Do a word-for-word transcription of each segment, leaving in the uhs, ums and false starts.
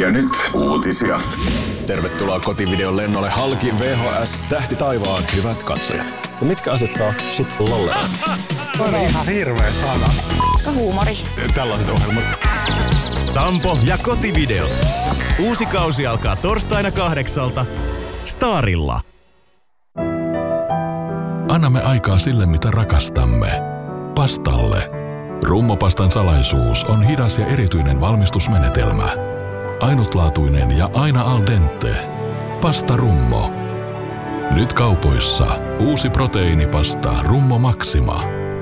Ja nyt uutisia. Tervetuloa kotivideon lennolle halki V H S Tähti taivaan hyvät katsojat. Ja mitkä asiat saa sut lollella? On ihan hirveä sana. Koska huumori. Tällaiset ohjelmat. Sampo ja kotivideot. Uusi kausi alkaa torstaina kahdeksalta Starilla. Annamme aikaa sille, mitä rakastamme. Pastalle. Rummopastan salaisuus on hidas ja erityinen valmistusmenetelmä. Ainutlaatuinen ja aina al dente. Pasta Rummo. Nyt kaupoissa uusi proteiinipasta Rummo Maxima.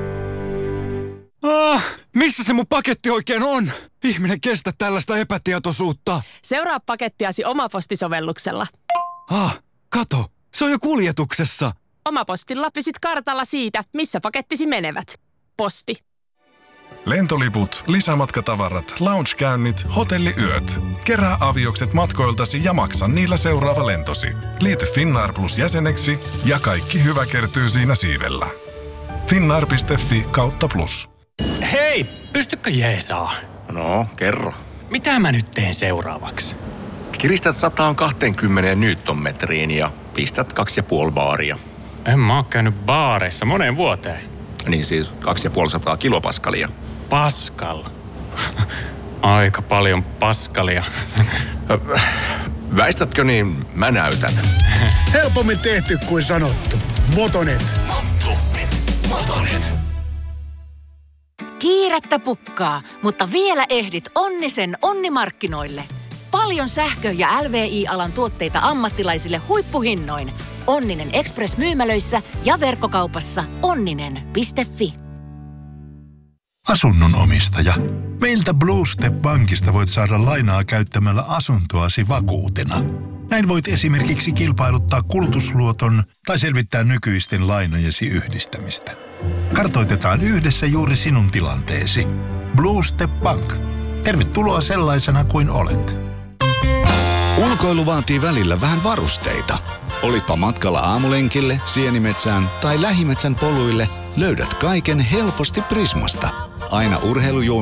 Ah, missä se mun paketti oikein on? Ihminen kestä tällaista epätietoisuutta. Seuraa pakettiasi Omaposti-sovelluksella. Ah, kato, se on jo kuljetuksessa. Omapostilla pysyt kartalla siitä, missä pakettisi menevät. Posti. Lentoliput, lisämatkatavarat, lounge-käynnit, hotelliyöt. Kerää aviokset matkoiltasi ja maksa niillä seuraava lentosi. Liity Finnair Plus jäseneksi ja kaikki hyvä kertyy siinä siivellä. finnair piste fi kautta plus. Hei, pystykö jeesaa? No, kerro. Mitä mä nyt teen seuraavaksi? Kiristät sata kaksikymmentä newtonmetriin ja pistät kaksi ja puoli baaria. En mä oo käynyt baareissa moneen vuoteen. Niin siis kaksi ja puoli sataa kilopaskalia. Paskal. Aika paljon paskalia. Väistätkö niin, mä näytän. Helpommin tehty kuin sanottu. Motonet. Motonet. Motonet. Kiirettä pukkaa, mutta vielä ehdit Onnisen Onnimarkkinoille. Paljon sähkö- ja L V I-alan tuotteita ammattilaisille huippuhinnoin. Onninen Express-myymälöissä ja verkkokaupassa onninen piste fi. Asunnon omistaja. Meiltä Blue Step Bankista voit saada lainaa käyttämällä asuntoasi vakuutena. Näin voit esimerkiksi kilpailuttaa kulutusluoton tai selvittää nykyisten lainojesi yhdistämistä. Kartoitetaan yhdessä juuri sinun tilanteesi. Blue Step Bank. Tervetuloa sellaisena kuin olet. Ulkoilu vaatii välillä vähän varusteita. Olitpa matkalla aamulenkille, sienimetsään tai lähimetsän poluille, löydät kaiken helposti Prismasta. Aina urheilujuomia